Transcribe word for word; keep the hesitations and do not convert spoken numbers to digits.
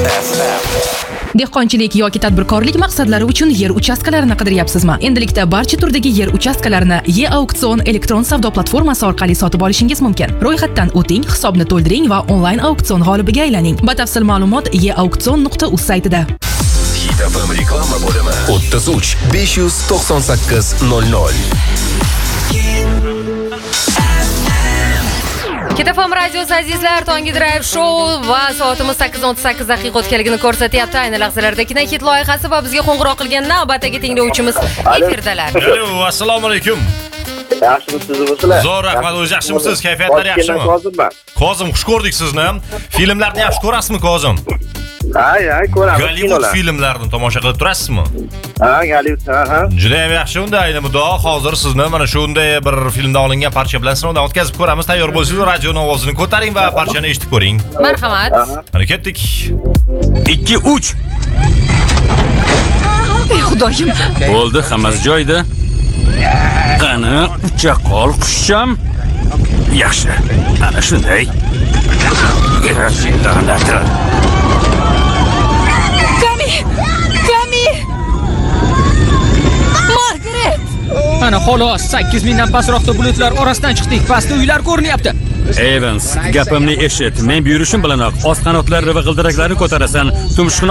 Dehqonchilik yoki tadbirkorlik maqsadlari uchun yer uchastkalarini qidiryapsizmi? Endilikda barcha turdagi yer uchastkalarini E-Auksion elektron savdo platformasi orqali sotib olishingiz mumkin. Ro'yxatdan o'ting, hisobni to'ldiring va onlayn auksion g'olibiga aylaning. Batafsil ma'lumot e auksion nuqta uz saytida. Hit F M reklama bo'limi o'ttiz uch besh yuz to'qson sakkiz nol nol. Hit F M radiosi azizlar, Tongi Drive Show va soatimiz sakkiz o'ttiz sakkiz daqiqa o'tganligini ko'rsatyapti. Ayni lahzalarda Kino Hit loyihasi va bizga qo'ng'iroq qilgan navbatdagi tinglovchimiz efirdalar. Alo, assalomu alaykum. Yaxshimisiz sizlar? Zo'r, rahmat. O'zingiz yaxshimisiz? Kayfiyatlar yaxshimi? Kozim, xush ko'rdik sizni. Filmlarni yaxshi ko'rasizmi, Kozim? Ha, ha, ko'raman. Gollivud filmlarini tomosha qilib turasizmi? Ha, Gollivud, ha, ha. Juda ham yaxshi. Unda ayni mudo hozir sizni mana shunday bir filmda olingan parcha bilan sinovdan o'tkazib ko'ramiz. Tayyor bo'lsangiz, radio ovozini ko'taring va parchani eshitib ko'ring. Marhamat. Mana ketdik. ikki uch. Ey xudoyim. Bo'ldi, hammasi joyida. Qani, ucha qol qushcham. Yaxshi. Ana shunday. La'natlar. Kami! Kami! Margaret! Ana xolos, sakkiz mingdan pastroqda bulutlar orasidan chiqdik. Pastda uylar ko'rinyapti. Evans, gapimni eshit. Men buyurishim bilanoq oz qanotlarni va g'ildiraklarini ko'tarasan. Tumshug'ini